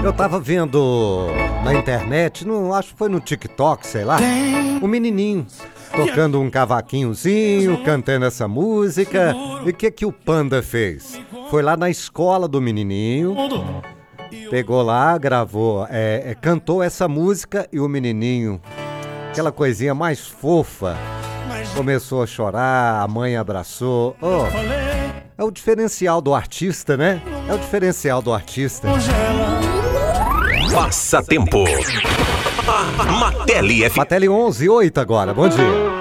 Eu tava vendo na internet, acho que foi no TikTok, sei lá, um menininho tocando um cavaquinhozinho, cantando essa música. E o que o Panda fez? Foi lá na escola do menininho, pegou lá, gravou, cantou essa música e o menininho, aquela coisinha mais fofa, começou a chorar, a mãe abraçou. É o diferencial do artista, né? É o diferencial do artista. Passatempo. Martelli FM. Martelli 11:08 agora, bom dia.